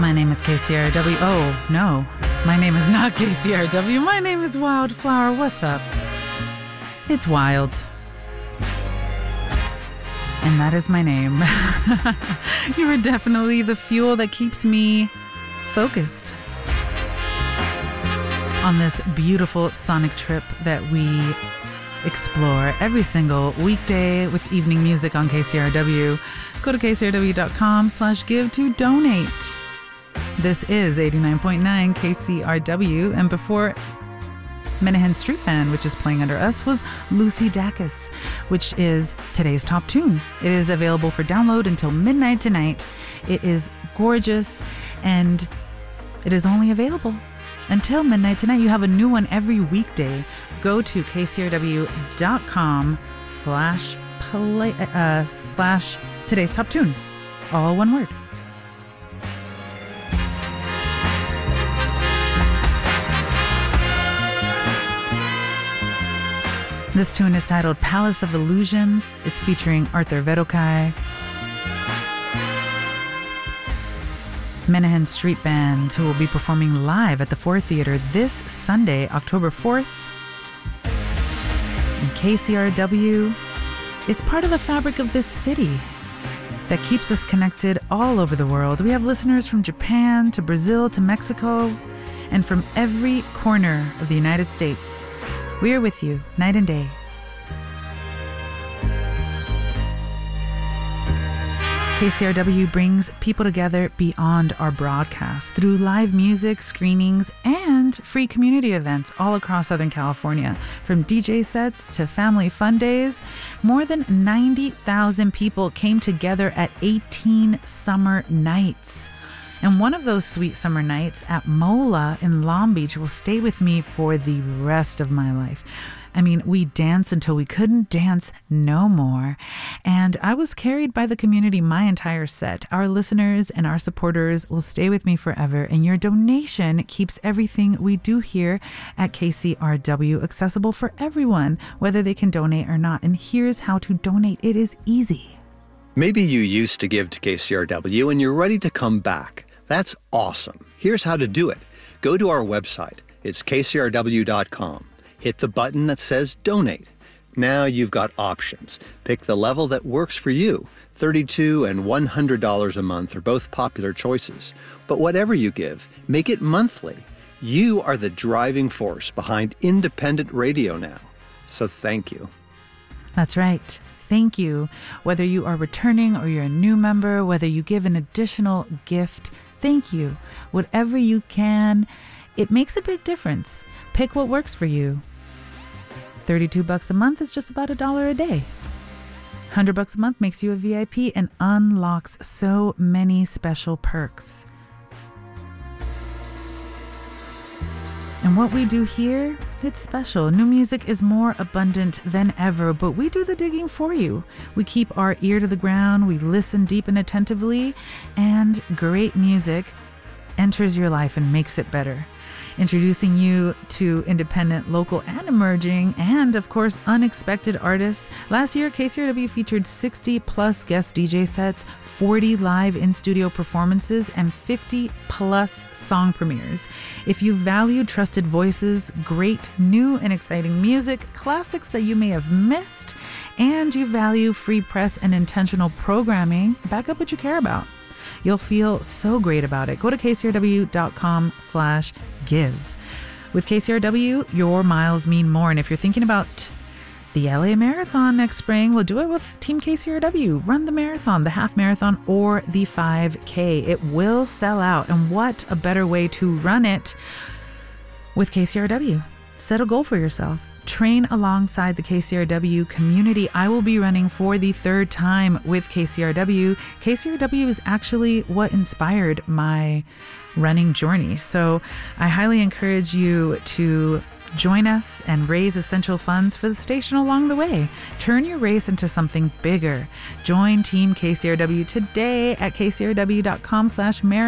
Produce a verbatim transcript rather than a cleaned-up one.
My name is K C R W. Oh, no. My name is not K C R W. My name is Wildflower. What's up? It's Wild. And that is my name. You are definitely the fuel that keeps me focused on this beautiful sonic trip that we explore every single weekday with evening music on K C R W. Go to kcrw.com slash give to donate. This is eighty-nine point nine K C R W, and before Menahan Street Band, which is playing under us, was Lucy Dacus, which is today's top tune. It is available for download until midnight tonight. It is gorgeous, and it is only available until midnight tonight. You have a new one every weekday. Go to kcrw.com slash play uh, slash today's top tune. All one word. This tune is titled Palace of Illusions. It's featuring Arthur Verocai, Menahan Street Band, who will be performing live at the Ford Theater this Sunday, October fourth. And K C R W is part of the fabric of this city that keeps us connected all over the world. We have listeners from Japan to Brazil to Mexico and from every corner of the United States. We are with you night and day. K C R W brings people together beyond our broadcast through live music, screenings, and free community events all across Southern California. From D J sets to family fun days, more than ninety thousand people came together at eighteen summer nights. And one of those sweet summer nights at Mola in Long Beach will stay with me for the rest of my life. I mean, we danced until we couldn't dance no more. And I was carried by the community my entire set. Our listeners and our supporters will stay with me forever. And your donation keeps everything we do here at K C R W accessible for everyone, whether they can donate or not. And here's how to donate. It is easy. Maybe you used to give to K C R W and you're ready to come back. That's awesome. Here's how to do it. Go to our website. It's k c r w dot com. Hit the button that says Donate. Now you've got options. Pick the level that works for you. thirty-two dollars and one hundred dollars a month are both popular choices. But whatever you give, make it monthly. You are the driving force behind independent radio now. So thank you. That's right. Thank you. Whether you are returning or you're a new member, whether you give an additional gift, thank you. Whatever you can, it makes a big difference. Pick what works for you. thirty-two bucks a month is just about a dollar a day. one hundred bucks a month makes you a V I P and unlocks so many special perks. And what we do here, it's special. New music is more abundant than ever, but we do the digging for you. We keep our ear to the ground, we listen deep and attentively, and great music enters your life and makes it better. Introducing you to independent, local, and emerging, and of course, unexpected artists. Last year, K C R W featured sixty plus guest D J sets, forty live in-studio performances, and fifty plus song premieres. If you value trusted voices, great new and exciting music, classics that you may have missed, and you value free press and intentional programming, back up what you care about. You'll feel so great about it. Go to kcrw.com slash give. With K C R W, your miles mean more. And if you're thinking about the L A Marathon next spring, we'll do it with Team K C R W. Run the marathon, the half marathon, or the five K. It will sell out. And what a better way to run it with K C R W. Set a goal for yourself. Train alongside the K C R W community. I will be running for the third time with K C R W. K C R W is actually what inspired my running journey. So I highly encourage you to join us and raise essential funds for the station along the way. Turn your race into something bigger. Join Team K C R W today at kcrw.com slash marathon.